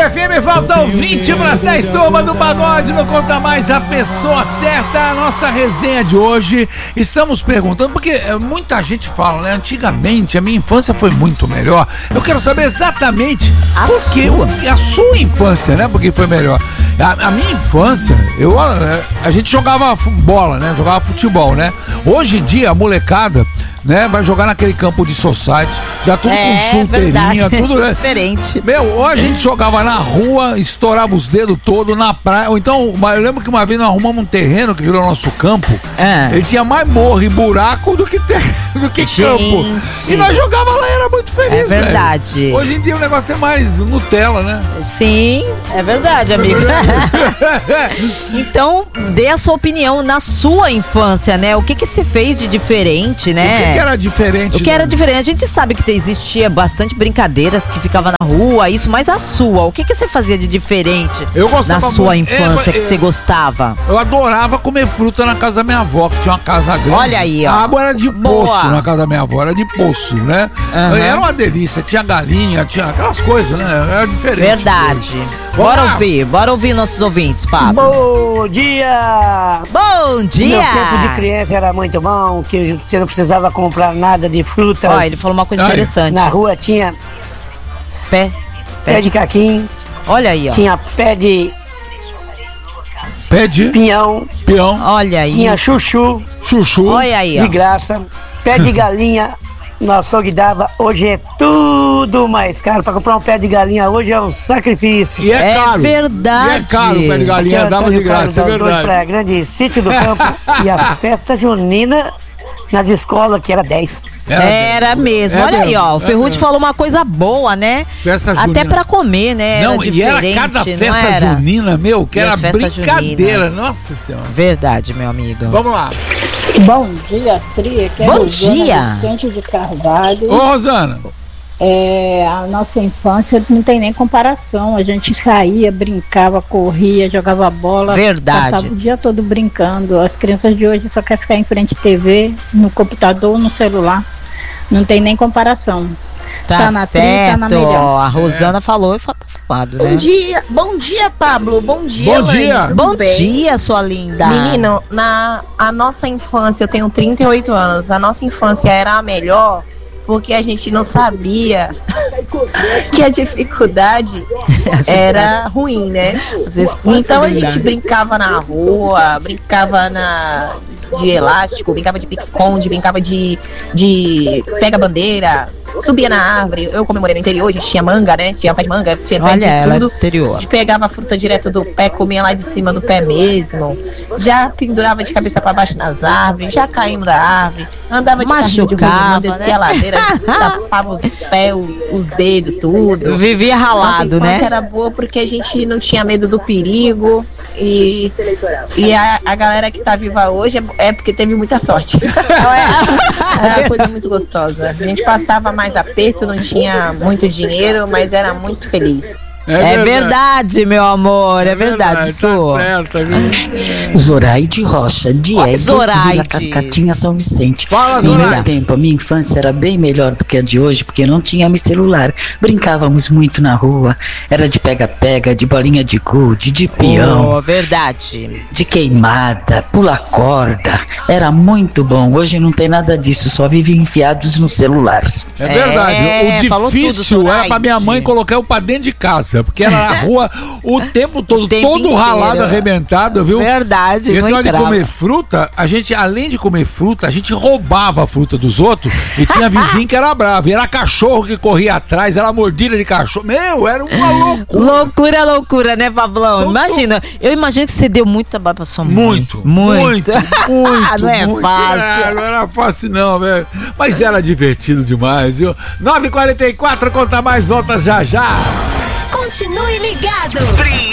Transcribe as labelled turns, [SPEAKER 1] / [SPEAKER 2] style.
[SPEAKER 1] FM, faltam 20 para as 10, turma do Pagode, não conta mais a pessoa certa. A nossa resenha de hoje, estamos perguntando, porque muita gente fala, né? Antigamente, a minha infância foi muito melhor. Eu quero saber exatamente a sua infância, né? Porque foi melhor. A minha infância, a gente jogava bola, né? Jogava futebol, né? Hoje em dia, a molecada, né, vai jogar naquele campo de society, já tudo com chuteirinha, tudo, né?
[SPEAKER 2] Diferente.
[SPEAKER 1] Meu, ou a gente jogava na rua, estourava os dedos todos na praia, ou então, eu lembro que uma vez nós arrumamos um terreno que virou nosso campo, ele tinha mais morro e buraco do que campo. E nós jogava lá e era muito feliz,
[SPEAKER 2] É verdade.
[SPEAKER 1] Velho. Hoje em dia o negócio é mais Nutella, né?
[SPEAKER 2] Sim, é verdade, amigo. Então, dê a sua opinião na sua infância, né? O que você fez de diferente, né?
[SPEAKER 1] O que era diferente?
[SPEAKER 2] O que era diferente? A gente sabe que existia bastante brincadeiras que ficava na rua, isso, mas a sua, o que você fazia de diferente na sua infância que você gostava?
[SPEAKER 1] Eu adorava comer fruta na casa da minha avó, que tinha uma casa grande.
[SPEAKER 2] Olha aí, ó.
[SPEAKER 1] A água era de poço na casa da minha avó, era de poço, né? Era uma delícia, tinha galinha, tinha aquelas coisas, né? Era diferente.
[SPEAKER 2] Verdade. Bora ouvir nossos ouvintes, Pablo.
[SPEAKER 3] Bom dia!
[SPEAKER 2] Bom dia!
[SPEAKER 3] Meu tempo de criança era muito bom, que você não precisava comprar nada de frutas.
[SPEAKER 2] Ó, ele falou uma coisa interessante.
[SPEAKER 3] Na rua tinha
[SPEAKER 2] pé
[SPEAKER 3] de caquim.
[SPEAKER 2] Olha aí, ó.
[SPEAKER 3] Tinha pé de pinhão.
[SPEAKER 2] Olha aí.
[SPEAKER 3] Tinha chuchu.
[SPEAKER 2] Olha aí, ó.
[SPEAKER 3] De graça. Pé de galinha. No açougue dava. Hoje é tudo mais caro. Pra comprar um pé de galinha hoje é um sacrifício.
[SPEAKER 1] E é caro.
[SPEAKER 2] Verdade.
[SPEAKER 1] E é caro o pé de galinha, dava de graça, é verdade.
[SPEAKER 3] Pra grande sítio do campo. E a festa junina nas escolas, que era 10.
[SPEAKER 2] Era mesmo. Olha aí, ó. O Ferrucci falou uma coisa boa, né?
[SPEAKER 1] Festa junina.
[SPEAKER 2] Até pra comer, né?
[SPEAKER 1] Não, e era cada festa junina, meu, que era brincadeira. Nossa Senhora.
[SPEAKER 2] Verdade, meu amigo.
[SPEAKER 1] Vamos lá.
[SPEAKER 4] Bom dia, Tria.
[SPEAKER 2] Bom dia.
[SPEAKER 4] Vicente de Carvalho.
[SPEAKER 1] Ô, Rosana.
[SPEAKER 4] A nossa infância não tem nem comparação. A gente saía, brincava, corria, jogava bola.
[SPEAKER 2] Verdade.
[SPEAKER 4] Passava o dia todo brincando. As crianças de hoje só querem ficar em frente à TV, no computador, no celular. Não tem nem comparação.
[SPEAKER 2] Tá
[SPEAKER 4] na
[SPEAKER 2] certo.
[SPEAKER 4] Tria, tá na melhor.
[SPEAKER 2] A Rosana falou e falado, né?
[SPEAKER 5] Bom dia, Pablo. Bom dia,
[SPEAKER 1] Bom dia.
[SPEAKER 2] Bom dia, sua linda.
[SPEAKER 5] Menino, a nossa infância, eu tenho 38 anos, a nossa infância era a melhor porque a gente não sabia que a dificuldade era ruim, né? Então a gente brincava na rua, brincava de elástico, brincava de pique-esconde, brincava de pega-bandeira, subia na árvore. Eu comemorei no interior, a gente tinha manga, né? Tinha pé de manga, tinha pé de tudo.
[SPEAKER 2] Interior.
[SPEAKER 5] A gente pegava a fruta direto do pé, comia lá de cima do pé mesmo. Já pendurava de cabeça pra baixo nas árvores, já caímos da árvore. Andava de carrinho de rolimã, descia a ladeira, tapava os pés, os dedos, tudo.
[SPEAKER 2] Vivia ralado, né?
[SPEAKER 5] Era boa porque a gente não tinha medo do perigo. E a galera que tá viva hoje é porque teve muita sorte. Era uma coisa muito gostosa. A gente passava mais aperto, não tinha muito dinheiro, mas era muito feliz.
[SPEAKER 2] É verdade, meu amor, é verdade, Su.
[SPEAKER 1] Tá certo,
[SPEAKER 6] Zoraide Rocha, Diegues, Vila Cascatinha, São Vicente.
[SPEAKER 1] Fala,
[SPEAKER 6] No
[SPEAKER 1] Zoraide.
[SPEAKER 6] meu tempo, a minha infância era bem melhor do que a de hoje, porque não tínhamos celular. Brincávamos muito na rua, era de pega-pega, de bolinha de gude, de peão,
[SPEAKER 2] Verdade.
[SPEAKER 6] de queimada, pula-corda. Era muito bom. Hoje não tem nada disso, só vivem enfiados no celular.
[SPEAKER 1] É verdade.
[SPEAKER 2] falou
[SPEAKER 1] O
[SPEAKER 2] tudo,
[SPEAKER 1] difícil era
[SPEAKER 2] Zoraide.
[SPEAKER 1] pra minha mãe colocar eu pra dentro de casa, porque era na rua o tempo todo, todo
[SPEAKER 2] inteiro.
[SPEAKER 1] ralado, arrebentado, viu?
[SPEAKER 2] Verdade,
[SPEAKER 1] E esse
[SPEAKER 2] não
[SPEAKER 1] negócio de
[SPEAKER 2] entrava.
[SPEAKER 1] comer fruta, a gente, além de comer fruta, a gente roubava a fruta dos outros e tinha vizinho que era bravo. E era cachorro que corria atrás, era mordida de cachorro. Meu, era uma loucura.
[SPEAKER 2] Loucura, né, Pablão? Imagina, eu imagino que você deu muito trabalho pra sua mãe.
[SPEAKER 1] Muito.
[SPEAKER 2] Não é
[SPEAKER 1] muito.
[SPEAKER 2] fácil.
[SPEAKER 1] Não era fácil não, velho. Mas era divertido demais, viu? 9h44, conta mais, volta já já.
[SPEAKER 7] Continue ligado.